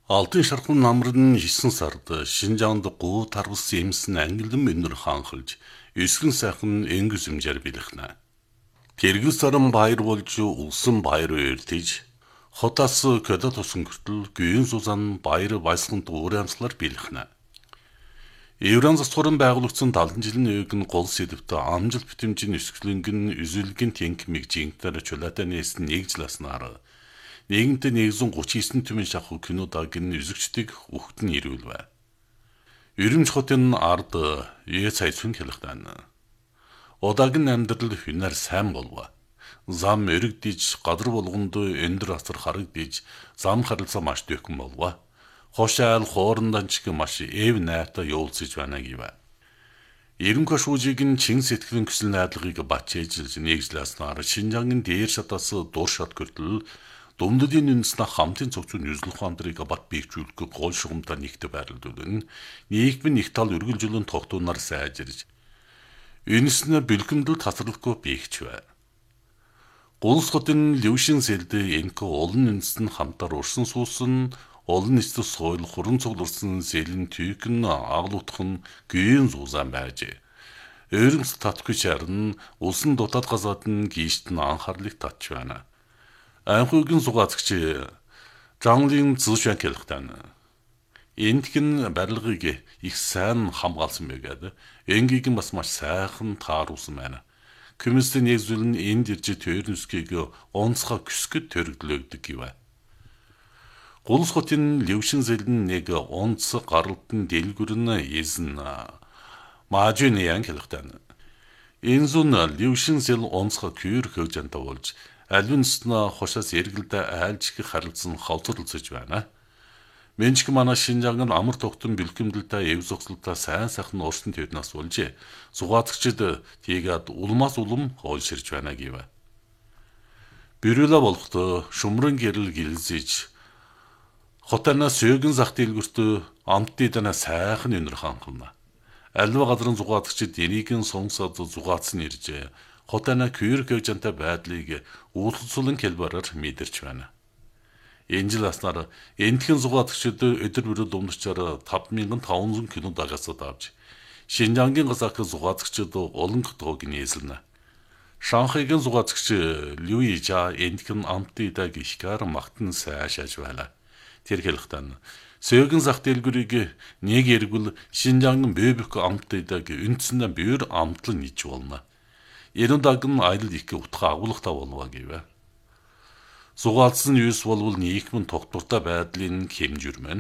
Алтын шархан намрын 9 сард Шинжаанд гоо тарвас эмсэн ангилан өнөр хаанхалж, эсгэн сайхан энгис юмжаар билэхнэ. Тэргэл саран баяр болж улсын баяр уйлтиж, хотоос көдө тусан гэртэл гүйн сузан баяр баясган дуураймслаар билэхнэ. Евран засварын байгуулагдсан 70 жилийн үеиг нь гол сэдвтэ амжилт битэмжийн өсгөлөнгөн үзүүлгийн тэнхмиг жингтээр чулаатай нээсэн нэг жиласнаар нэгэнтээ 139 түмэн шахуу кинодаг нь үзэгчдийг өгтөн ирүүлвэ. Ирэмж хотын ард цайцын хэлэхтэн. Одагийн амьдрал хүнээр сайн болва. Зам өргөдж гадар болгонд өндөр асар харагдж зам харилцаа маш дэвхэн болва. Хошаал хоорондоо ч маш эв найртай явуулж байна гэвэ. Эренхөө шүүжийг нь чин сэтгэлийн хүсэл найдлагыг бачээж нэгжлээснээр Шинжаангийн дээр шатаас дур шат гэртэл Думдын үндэснэ хамтын цогцын үзэл ухаандрыг бат биегжүүлэх гол шугамтай нэгт байрлуулан нийгмийн нэг тал үргэлжлэн тогтуунаар сайжирж энэснэ бэлгэндэл тасралтгүй биегчвэ. Гулс хотын Левшин сэлдэ энэко олон үндэснэ хамтаар урсан суусан олон нийтэд соёл хуран цугларсан сэлэн түйгэн аглуудхан гүйн зузаан байж. Өөрөмс татгүй чарн улсын дутаад газаад нь гişт нь анхаарлыг татж байна. Анхуйгийн сугаацгч Жанлин зүүшэн хэлэхтэн. Энтхэн барилгыг их сайн хамгаалсан байгаад энгийг бас маш сайхан тааруулсан байна. Комиссийн нэг зүйл нь энд ирж төрнөсгийг онцгой küсгэд төрөгдлөөдөг гэвэ. Гулс хотын Левшин зэлэн нэг онц гаралтын дэлгүрэн эзэн маажны ян хэлэхтэн. Энэ зүүн Левшин зэл онцгой кюр хөвжэнтэй болж алвинсна хошоос эргэлдэ айлжих харилцсан хавцарлцж байна. Менчг манай Шинжаанг амар тогтон бэлгэмдэлтэй эв зогсолтой сайн сайхан урсан төднөөс болж сугаацгчид тийгээд улмаас улам хоолширж байна гэвэ. Бирюла болохдоо шумран гэрэл гэлзэж хотоона сөөгөн зах дэлгүрт амтны дана сайхан өнөр ханхална. Альва газрын зугаацгчид энийг нь сонсоод зугаацсан ирж хотоона кюр хөвжэнтэй байдлыг үүлцүүлэн хэлбэрээр мэдэрч байна. Энэ жил аснаар энтхэн зугаацгчид өдөр бүрөө дундчаар 5500 км дагасад авч Шинжаангийн газаах зугаацгчид олон хотог нээсэлнэ. Шанхайгийн зугаацгч Люижа энтхэн амтыдаг ихкар магтан сайшааж байна. Тэр хэлэхтэн сөөгөн зах дэлгүрийг нэг эргүүл Шинжаангийн бэбэх амтыдаг үндсэндээ бээр амтлан ниж болно. Эрендаг нь айл их утга агуулгатай болов гэвэ. Сугаалсан юус болвол нийгмийн тогтвортой байдлын хэмжүүрмэн.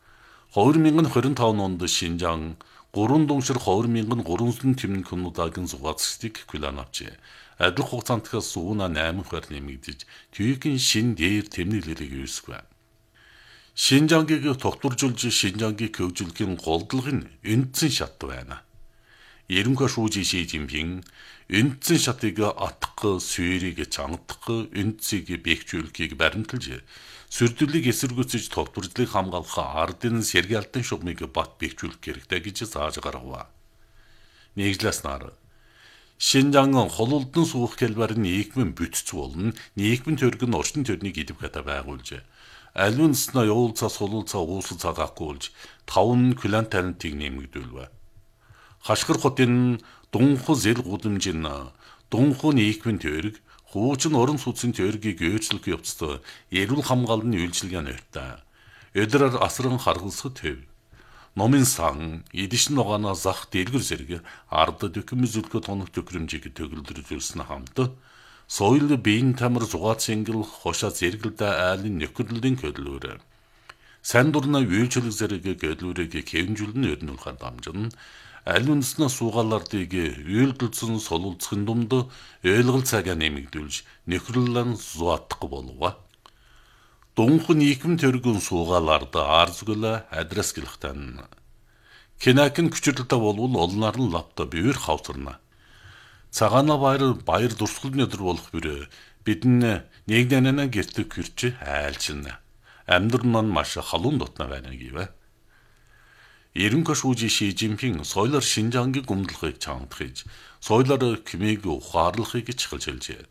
2025 онд Шинжаан 3 дуншир 2300 тэмнэн коммудагийн зугаацчдыг план авчээ. Адил хугацаанд сууна 8 хвар нэмэгдэж түйгийн шин дээр тэмдэглэлийг үүсгэв. Шинжаангийг тогтворжуулж Шинжаангийг хөгжүүлэхийн голдлого нь үндсэн шат байна. Эренхөө шүүжи Ши Жинпин үндсэн шатыг атгах, сүйрийг чангадах, үндсийг бэхжүүлэхийг баримталж, сүрдүүлийг эсэргүүцэж тогтворжлыг хамгаалах ардын сэргээлтэн шугамыг бат бэхжүүлэх хэрэгтэй гэж зааж гаргав. Нэгжлэснээр Шинжаан хололдон суух хэлбэр нь нийгмийн бүтц болно, нийгмийн төрөг нь орчин төрний идэв хата байгуулж, алвинсна явуулцаа сулуулцаа уусал цагаахгүй болж 5 клан талентыг нэмэгдүүлв. Хашгир хотын Дунху зэл гудамжин Дунху нийгмийн төрөг хуучин орон сууцын төрөгийг өөрчлөх явцад эрүүл хамгааллын үйлчилгээ нөртөө. Өдрөөр асран харгалсах төв. Номын сан эдиш ногоно зах дэлгэр зэрэг ард дөхөм зүлгө тоног төхрөмжийг төгөлдрүүлсэн хамт соёл биеийн тамир зугаац ингл хошоо зэрэгэлдэ айлын нөхөрлөлийн хөдөлгөөр. Сайн дурна үйлчлэг зэрэг хөдөлгөөрийг хэвнжүүлэн өрнүүлэх дамжин алвинснаа суугаалардыг үйлдэлсэн солилцохын дунд ойлголт цагаа нэмэгдүүлж нөхрөллөн зуатах болов. Дунху нийгэм төргөн суугаалард арзгүл адрес гэлэхтэн. Кинакин күчрэлтэй болвол олнаар нь лапта бивэр хавцарна. Цагаана баяр дурсгалны өдөр болох бүрээ бидэн нэгнэнэ гэртэг хүрч айлчилна. Амьдрал маань маш халуун дотна байна гэвэ. Эренхөө шүүжи Ши Жинпин соёлоор Шинжаангийн гомдлохыг чангадахж, соёлоор кимийг ухаарлахыг чухалчилжээ.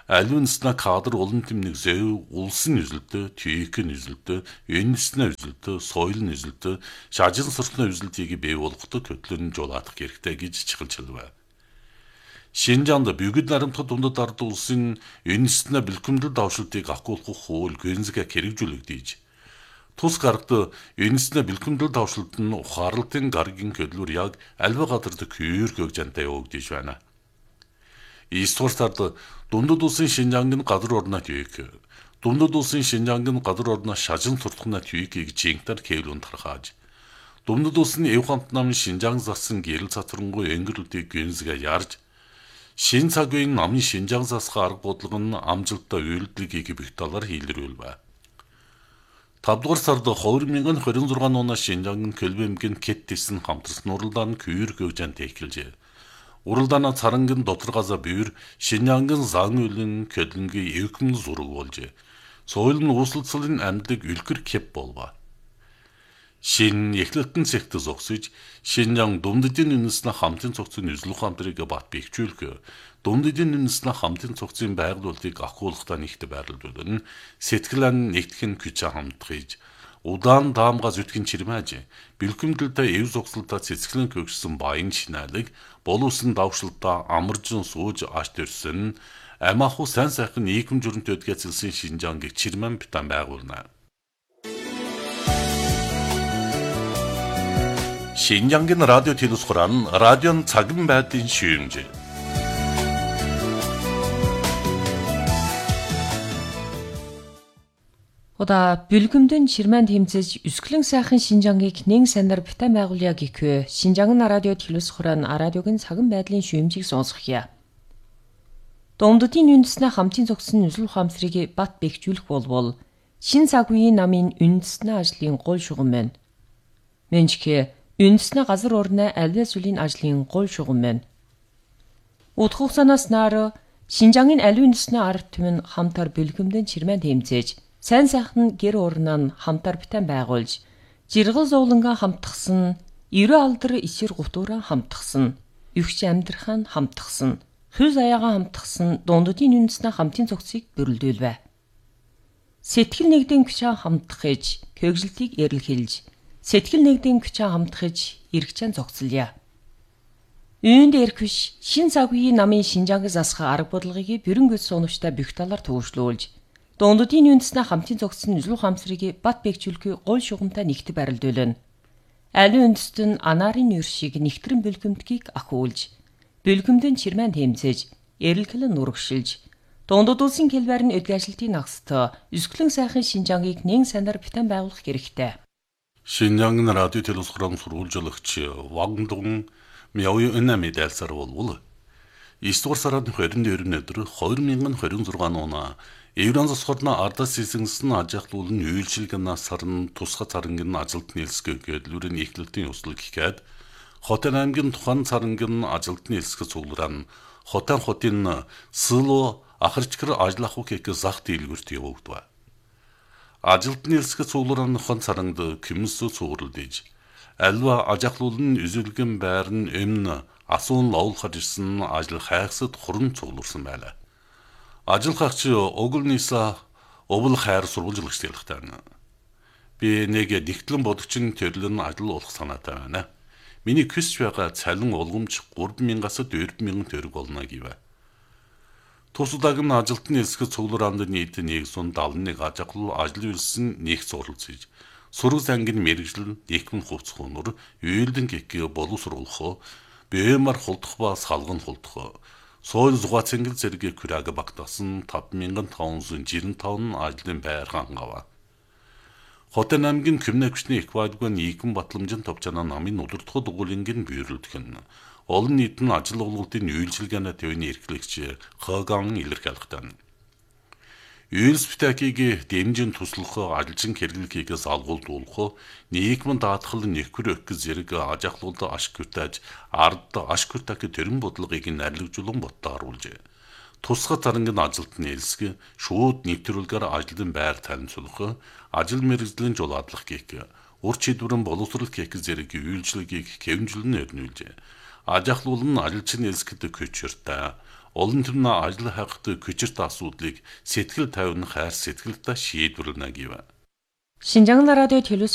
Аливнысна кадр олон тэмнийг зөв, улсын үзэлдэ, түйекэн үзэлдэ, энэснэ үзэлдэ, соёлын үзэлдэ, шажин сорсны үзэлдийг бий болгоход төтлөн жолоодох хэрэгтэй гэж чиглэлжлээ. Шинжаанд бүгд наримтгад дундад ард улсын энэснэ бэлгэмдэл давшилтыг ахгуулах хууль гэнзэг хэрэгжүүлэгдэж тус гарагт энэснэ бэлгэмдэл давшилт нь ухаарлтын гарагийн хөдлөөр яг альва гадарт хүйр хөгжантай явагдаж байна. Ийствэр сард дундад улсын Шинжаангийн газар орноо түйк. Дундад улсын Шинжаангийн газар орноо шажин суртахна түйкийг жинхтар кэвлүүн тархааж. Дундад улсын эв хамт намын Шинжаан засан гэрэл цацрангуй энгэрүүдийг гэнзгээ ярж Шин цагийн намын Шинжаан засах арга бодлого нь амжилттай үйлдэлийг бих талаар хийлрүүлвэ. 5 дугаар сард 2026 оноос Шинжаангийн Көлбэмгийн Кэттисэн хамтрсан уралдаан күйр хөгжант эхэлжээ. Уралдаана царангийн доторгаза бүйр Шинжаангийн зан үйлэн Көлөнгийн эвхэм зураг болжээ. Соёл нь uuslцлын амьдлыг үлгэр кэп болва. Шин эхлэлтэн цэгт зогсож Шинжаан дундадын үнэснэ хамтын цогцын үзлэх хамтрыг бат бэхжүүлэх дундадын үнэснэ хамтын цогцын байгуулалтыг ахгуулахтаа нэгт байрлуулна сэтгэлэн нэгтгэн күч хамтгийж удаан даамга зүтгэн чирмэж бэлгэмдэлтэй эв зогсолтой цэцгэлэн хөгжсөн баян шинайлаг боловсон давшилтаа амаржин сууж аш төрсөн амааху сайн сайхан нийгэм журмт өдгэцэлсэн Шинжаангийг чирмэн битан байгуулна. Шинжаангийн радио телевизхоран радион цагын байдлын шүүмж. Ода бэлгэмдэн чирмэн тэмцэж өсгөлэн сайхан Шинжаангийг нэн санаар битэн байгуулъя гэхвэ Шинжаангийн радио телевизхоран радиогийн цагын байдлын шүүмжийг сонсгохъя. Дундадын үндэснэ хамтын зогсон үзэл ухаамсрыг бат бэхжүүлэх болбол шин цаг үеийн намын үндэснэ ажлын гол шугам байна. Мэнчхэ үндэснэ газар орны альва зүйлийн ажлын гол шугам байна. Удах хугацаанаас naar Шинжаангийн аливаа үндэснэ ард түмэн хамтар бэлгэмдэн чирмэн тэмцээж сайн сайхан гэр орноо нь хамтар битэн байгуулж жиргэл зовлонгаа хамтгсан, ерөө алдар ичэр гутуураа хамтгсан, өвч амьдрахаа хамтгсан, хүз аяагаа хамтгсан дундадын үндэснэ хамтын цогцыг бөрлдүүлвэ. Сэтгэл нэгдэн күчээ хамтгахж, хөгжилтийг эрэлхийлж сэтгэл нэгдэн күчээ хамтгаж эргчэн зогцолъя. Үүнд эрхвш шин цаг үеийн намын Шинжаангийн засах арга бодлогыг бүрэн гүйц сунавчтай бүх талаар төвшлүүлж дундадын үндэснэ хамтын зогссон үзэл ухаамсрыг бат бэхжүүлэхүй гол шугамтай нэгт барилдуулна. Аливаа үндэстэн анарын нэр шиг нэгтрэн бэлгэмдгийг ахиулж бэлгэмдэн чирмэн тэмцэж эрэлхэлэн нурагшилж дундад улсын хэлбэр нь өдгөөжилтийн нагстай өсгөлэн сайхан Шинжаангийг нэн санаар битэн байгуулах хэрэгтэй. Шинжаангийн радио телевизхорон сурвалжлагч Вангдун Мяуи Өнэ медальсаар болвол 9 дугаар сарын 22-ны өдөр 2026 оны Еврон засахорны ардас сэлсэнсэн ажиглуулын үйлчилгэн сарын тусгай царангийн ажилт нийлсгэ гэдлүүрийн эхлэлтийн ёслол гэхэд Хотын аймгийн тухайн царангийн ажилт нийлсгэ цугларан хотын сэло ахарчгэр ажлаху кек зах дийлгүрт явагдав. Ажилт нийлсгэ цугларан хон царангд кэмсүү цуглалдэж альва ажиглуулын үзүүлгэн байрн эмн асуун ловлохож ирсэн ажил хайхсад хуран цугларсан байлаа. Ажил хаагч Огулниса овл хайр сурвалжлагч ялхтаа. Би нэг дигтлэн бодогчин төрлөн ажил болох санаатай байна. Миний хүсч байгаа цалин олгомж 3,000-аас 4,000 төгрөг болно гэв. Тусдаг нь ажилтны хэсэг цуглараанд нийт 171 ажиглал ажил үйлсэн нэг суралцж сураг сангийн мэрэгжил нийгмийн хувьц хонор үйлдэн гэхээ боловсруулах бэмар хулдах ба салган хулдах соёл зугаацэнгэл зэрэг күрэг багтасан 5595 ажлын байр хангава. Хотын аймгийн Коммуникашны эквадгийн нийгэм батламжийн товчнаа намын удирдах дугуулингийн бүйрэлдэх нь олон нийтийн ажил олголтын үйлчилгээний төвийн эрхлэгч Хоган илэрхийлэхтэн. Үйлс битакийг дэмжин туслах ажилчин хэрэглэхээс алгуулдуулах нийгмийн даатгал нэхвэр өгөх зэрэг ажиглуулд ашигтаж ард ашигтаг төрөн бодлогыг нарилжуулан боттооруулжээ. Тусгай царангийн ажилтны хэлсэг шууд нэвтрүүлгээр ажлын байр танилцуулах, ажил мэргэжлийн жолоодлох гэх ур чийдвэрэн боловсрол гэх зэрэг үйлчлэгийг хэвнжлэн өрнүүлжээ. Ажиглуулн ажилчин хэлсгэд көчөртэй олон түмний ажил хайхтай хүчирт асуудлыг сэтгэл тайван хайр сэтгэлдээ шийдвэрлэнэ гэв. Шинжаан радио телевиз